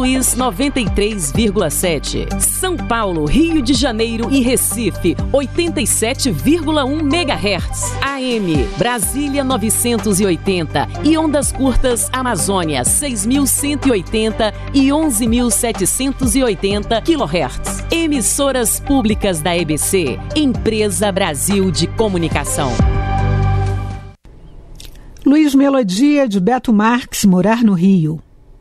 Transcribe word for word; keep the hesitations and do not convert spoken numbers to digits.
Luís noventa e três vírgula sete. São Paulo, Rio de Janeiro e Recife oitenta e sete vírgula um megahertz. A M Brasília novecentos e oitenta e ondas curtas Amazônia seis mil cento e oitenta e onze mil setecentos e oitenta quilohertz. Emissoras públicas da E B C, Empresa Brasil de Comunicação. Luiz Melodia, de Beto Marques, Morar no Rio.